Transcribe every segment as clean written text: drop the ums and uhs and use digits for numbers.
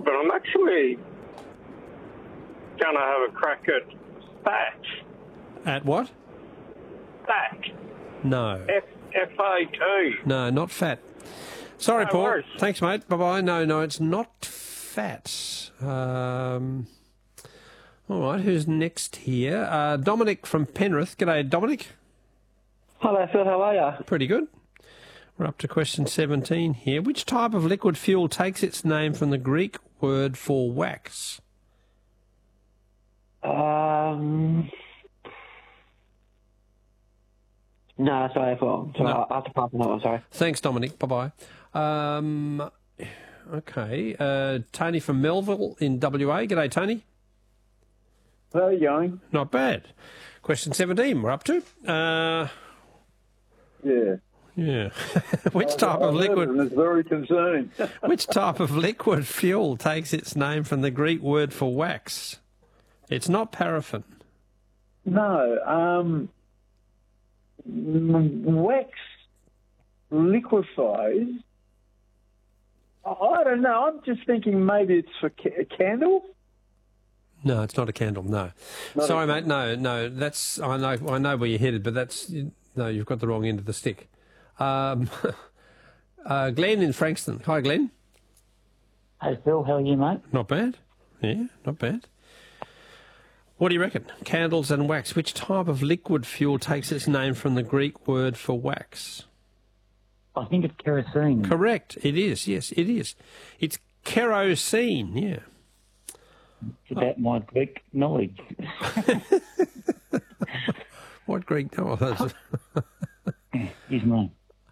but I'm actually going to have a crack at Thatch. At what? Thatch. No. F-A-T. No, not fat. Sorry, No Paul. worries. Thanks, mate. Bye-bye. No, it's not fat. All right, who's next here? Dominic from Penrith. G'day, Dominic. Hello, Phil. How are you? Pretty good. We're up to question 17 here. Which type of liquid fuel takes its name from the Greek word for wax? No, sorry, Phil. So No. I have to pass on that one, sorry. Thanks, Dominic. Bye-bye. Okay. Tony from Melville in WA. G'day, Tony. How are you going? Not bad. Question 17 we're up to. Yeah. Which type of I've heard liquid... it and it's very concerning. Which type of liquid fuel takes its name from the Greek word for wax? It's not paraffin. No, wax liquefies. I don't know. I'm just thinking maybe it's for candles. No, it's not a candle. No, sorry, mate. No. That's I know where you're headed, but that's no. You've got the wrong end of the stick. Glenn in Frankston. Hi, Glenn. Hey, Phil. How are you, mate? Not bad. Yeah, not bad. What do you reckon? Candles and wax. Which type of liquid fuel takes its name from the Greek word for wax? I think it's kerosene. Correct. It is. Yes, it is. It's kerosene. Yeah. It's about my Greek knowledge. What Greek knowledge? Here's mine.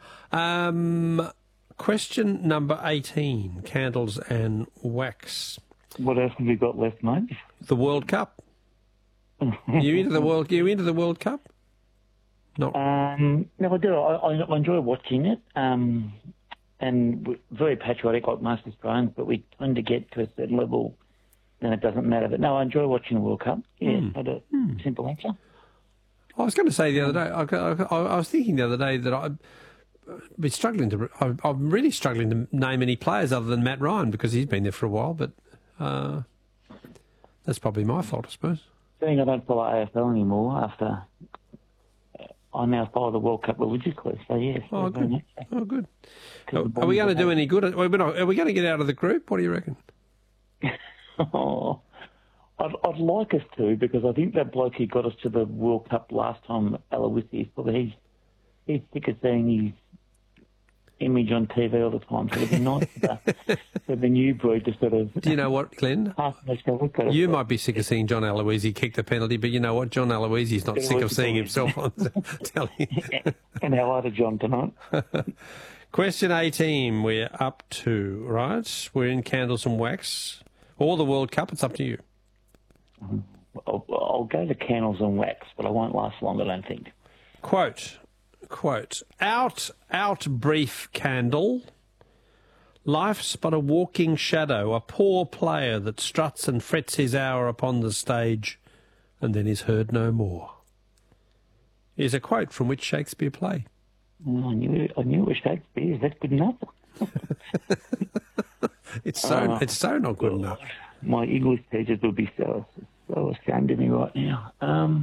Question number 18. Candles and wax. What else have we got left, mate? The World Cup. You into the World Cup? No. No, I do. I enjoy watching it. And we're very patriotic, like most Australians, but we tend to get to a certain level, then it doesn't matter. But no, I enjoy watching the World Cup. Yeah, I do. Simple answer. I was going to say the other day. I was thinking the other day that I'm really struggling to name any players other than Matt Ryan because he's been there for a while. But that's probably my fault, I suppose. Seeing I don't follow AFL anymore after I now follow the World Cup religiously. So yes. Oh, good. Oh, good. Are we going to do any good? Are we going to get out of the group? What do you reckon? I'd like us to, because I think that bloke who got us to the World Cup last time, Aloisi, he's sick of seeing his image on TV all the time. So it'd be nice for the new breed to sort of... Do you know what, Glenn? You might be sick of seeing John Aloisi kick the penalty, but you know what? John Aloisi's not sick of seeing himself on the telly. And how are John tonight? Question 18 we're up to, right? We're in Candles and Wax. Or the World Cup, it's up to you. I'll go to Candles and Wax, but I won't last long, I don't think. Quote, out, brief candle. Life's but a walking shadow, a poor player that struts and frets his hour upon the stage and then is heard no more. Is a quote from which Shakespeare play? I knew it was Shakespeare. Is that good enough? It's so not good enough. My English teachers would be so ashamed of me right now.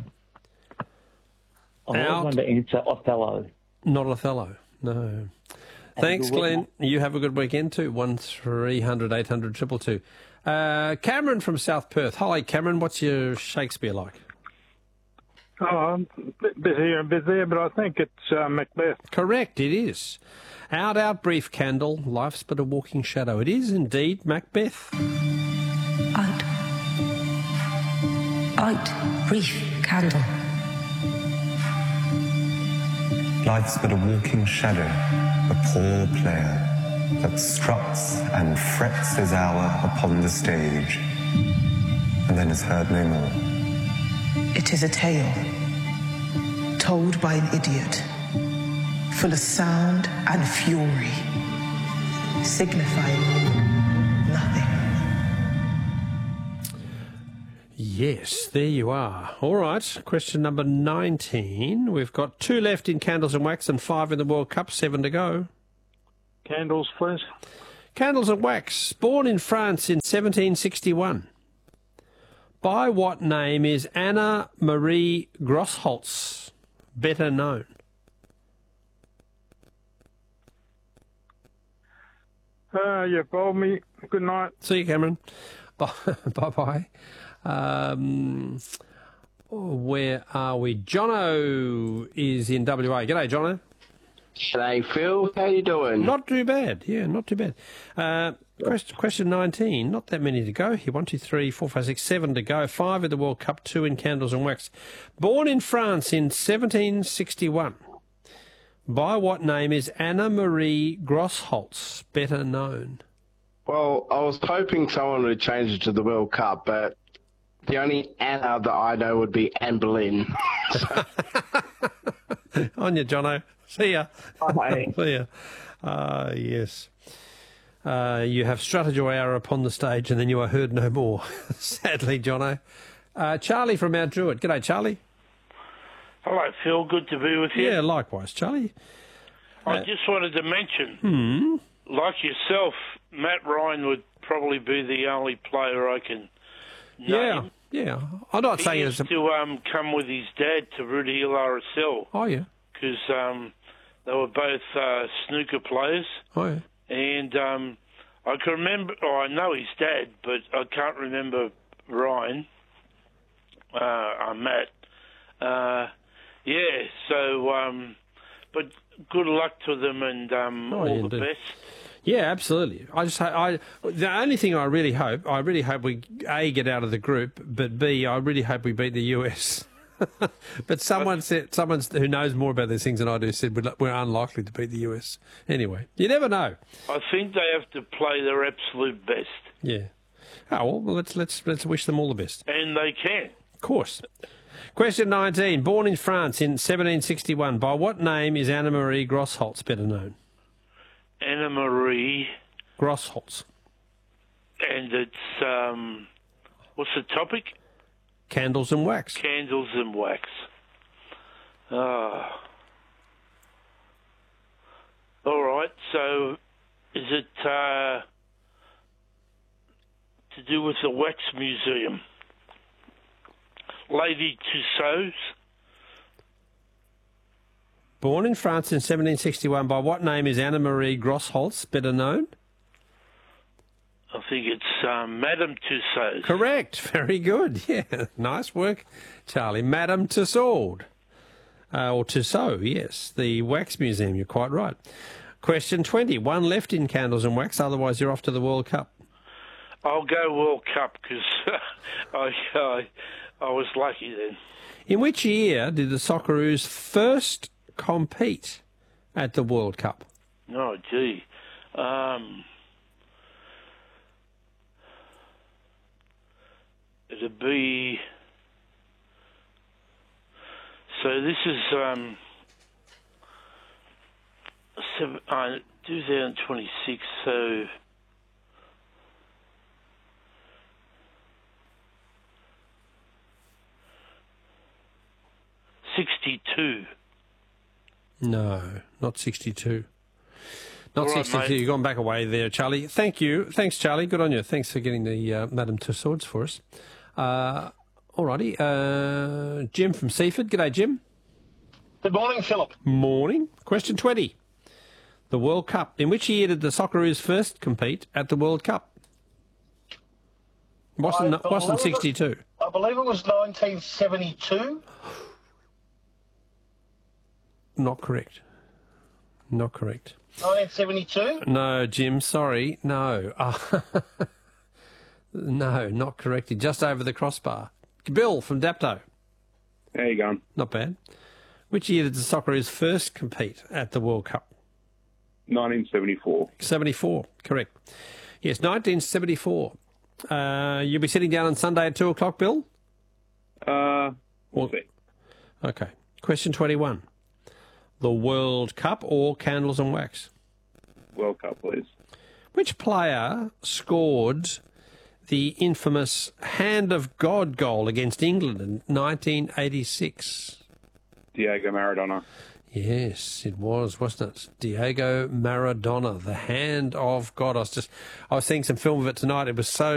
I want to answer Othello. Not Othello, no. Thanks, Glenn. You have a good weekend too. 1300 800 222. Cameron from South Perth. Hi, Cameron. What's your Shakespeare like? Oh, I'm a bit here and a bit there, but I think it's Macbeth. Correct, it is. Out, brief candle, life's but a walking shadow. It is indeed Macbeth. Out, brief candle. Life's but a walking shadow, a poor player that struts and frets his hour upon the stage, and then is heard no more. It is a tale told by an idiot, full of sound and fury, signifying nothing. Yes, there you are. All right, question number 19. We've got 2 left in Candles and Wax and 5 in the World Cup, 7 to go. Candles, please. Candles and Wax, born in France in 1761. By what name is Anna Marie Grossholz better known? You followed me. Good night. See you, Cameron. Bye-bye. Where are we? Jono is in WA. G'day, Jono. G'day, Phil. How you doing? Not too bad. Yeah, not too bad. Question 19. Not that many to go here. 1, 2, 3, 4, 5, 6, 7 to go. 5 in the World Cup, 2 in Candles and Wax. Born in France in 1761. By what name is Anna Marie Grossholz better known? Well, I was hoping someone would change it to the World Cup, but the only Anna that I know would be Anne Boleyn. On you, Jono. See ya. Bye. See ya. Yes. You have strutted your hour upon the stage and then you are heard no more. Sadly, Jono. Charlie from Mount Druitt. G'day, Charlie. Hello, Phil. Good to be with you. Yeah, likewise, Charlie. I just wanted to mention, like yourself, Matt Ryan would probably be the only player I can name. Yeah. I'm not saying it's to come with his dad to Root Hill RSL. Oh, yeah. Because they were both snooker players. Oh, yeah. And I can remember, I know his dad, but I can't remember Ryan, Matt. But good luck to them and all the best. Yeah, absolutely. The only thing I really hope we A, get out of the group, but B, I really hope we beat the US. But someone who knows more about these things than I do said we're unlikely to beat the US. Anyway, you never know. I think they have to play their absolute best. Yeah. Oh well, let's wish them all the best. And they can. Of course. Question 19. Born in France in 1761. By what name is Anna Marie Grossholz better known? Anna Marie Grossholz. And it's what's the topic? Candles and Wax. Candles and Wax. All right. So, is it to do with the Wax Museum? Lady Tussauds. Born in France in 1761. By what name is Anna Marie Grossholz better known? I think it's Madame Tussauds. Correct. Very good. Yeah. Nice work, Charlie. Madame Tussauds. Or Tussaud, yes. The Wax Museum. You're quite right. Question 20. 1 left in Candles and Wax. Otherwise, you're off to the World Cup. I'll go World Cup because I was lucky then. In which year did the Socceroos first compete at the World Cup? Oh, gee. It'd be... So this is 2026, so... '62. No, not 62. Not All right, 62. mate. You've gone back away there, Charlie. Thank you. Thanks, Charlie. Good on you. Thanks for getting the Madame Tussauds for us. Alrighty. Jim from Seaford. G'day, Jim. Good morning, Philip. Morning. Question 20. The World Cup. In which year did the Socceroos first compete at the World Cup? Wasn't 62. I believe it was 1972. Not correct. Not correct. 1972? No, Jim, sorry. No. No, not correct. Just over the crossbar. Bill from Dapto. How you going? Not bad. Which year did the Socceroos first compete at the World Cup? 1974. 74, correct. Yes, 1974. You'll be sitting down on Sunday at 2 o'clock, Bill? We'll see. Okay. Question 21. The World Cup or Candles and Wax? World Cup, please. Which player scored the infamous Hand of God goal against England in 1986? Diego Maradona. Yes, it was, wasn't it? Diego Maradona, the hand of God. I was seeing some film of it tonight. It was so